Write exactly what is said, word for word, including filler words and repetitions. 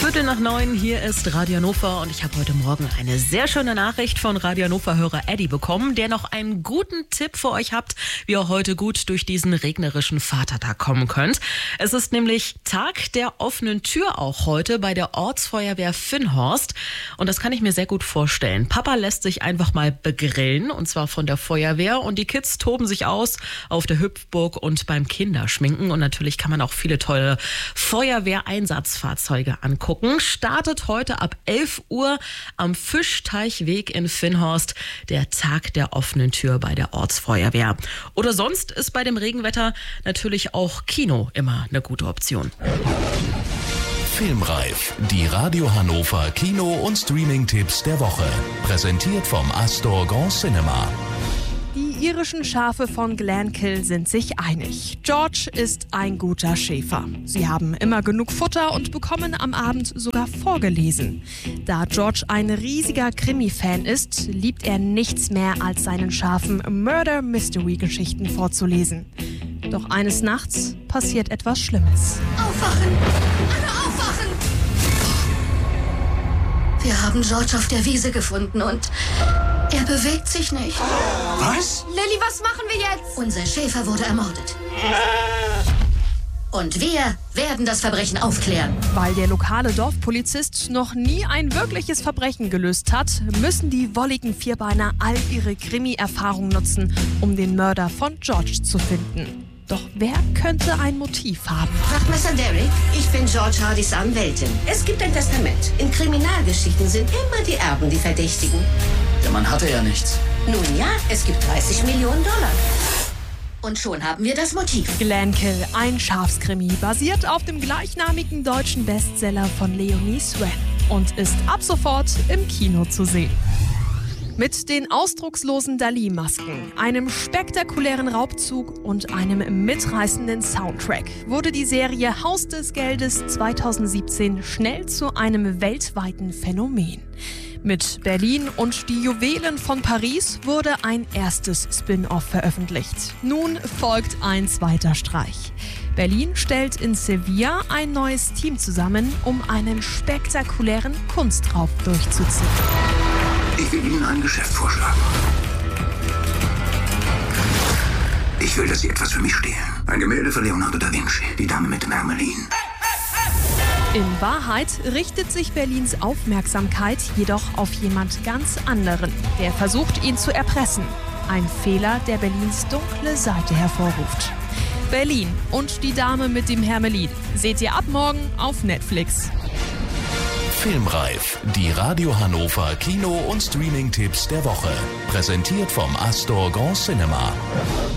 Viertel nach neun, hier ist Radio Hannover und ich habe heute Morgen eine sehr schöne Nachricht von Radio Hannover-Hörer Eddie bekommen, der noch einen guten Tipp für euch habt, wie ihr heute gut durch diesen regnerischen Vatertag kommen könnt. Es ist nämlich Tag der offenen Tür auch heute bei der Ortsfeuerwehr Finnhorst und das kann ich mir sehr gut vorstellen. Papa lässt sich einfach mal begrillen und zwar von der Feuerwehr und die Kids toben sich aus auf der Hüpfburg und beim Kinderschminken und natürlich kann man auch viele tolle Feuerwehreinsatzfahrzeuge angucken. Startet heute ab elf Uhr am Fischteichweg in Finnhorst der Tag der offenen Tür bei der Ortsfeuerwehr. Oder sonst ist bei dem Regenwetter natürlich auch Kino immer eine gute Option. Filmreif, die Radio Hannover Kino- und Streaming-Tipps der Woche. Präsentiert vom Astor Grand Cinema. Die irischen Schafe von Glenkill sind sich einig. George ist ein guter Schäfer. Sie haben immer genug Futter und bekommen am Abend sogar vorgelesen. Da George ein riesiger Krimi-Fan ist, liebt er nichts mehr als seinen Schafen Murder-Mystery-Geschichten vorzulesen. Doch eines Nachts passiert etwas Schlimmes. Aufwachen! Alle aufwachen! Wir haben George auf der Wiese gefunden und er bewegt sich nicht. Was? Lilly, was machen wir jetzt? Unser Schäfer wurde ermordet. Und wir werden das Verbrechen aufklären. Weil der lokale Dorfpolizist noch nie ein wirkliches Verbrechen gelöst hat, müssen die wolligen Vierbeiner all ihre Krimi-Erfahrung nutzen, um den Mörder von George zu finden. Doch wer könnte ein Motiv haben? Wachtmeister Derrick, ich bin George Hardys Anwältin. Es gibt ein Testament. In Kriminalgeschichten sind immer die Erben die Verdächtigen. Der Mann hatte ja nichts. Nun ja, es gibt dreißig Millionen Dollar. Und schon haben wir das Motiv. Glenkill, ein Schafskrimi, basiert auf dem gleichnamigen deutschen Bestseller von Leonie Swen und ist ab sofort im Kino zu sehen. Mit den ausdruckslosen Dali-Masken, einem spektakulären Raubzug und einem mitreißenden Soundtrack wurde die Serie Haus des Geldes zweitausendsiebzehn schnell zu einem weltweiten Phänomen. Mit Berlin und die Juwelen von Paris wurde ein erstes Spin-off veröffentlicht. Nun folgt ein zweiter Streich. Berlin stellt in Sevilla ein neues Team zusammen, um einen spektakulären Kunstraub durchzuziehen. Ich will Ihnen ein Geschäft vorschlagen. Ich will, dass Sie etwas für mich stehlen. Ein Gemälde von Leonardo da Vinci, die Dame mit Mermelin. In Wahrheit richtet sich Berlins Aufmerksamkeit jedoch auf jemand ganz anderen, der versucht, ihn zu erpressen. Ein Fehler, der Berlins dunkle Seite hervorruft. Berlin und die Dame mit dem Hermelin seht ihr ab morgen auf Netflix. Filmreif, die Radio Hannover Kino- und Streaming-Tipps der Woche. Präsentiert vom Astor Grand Cinema.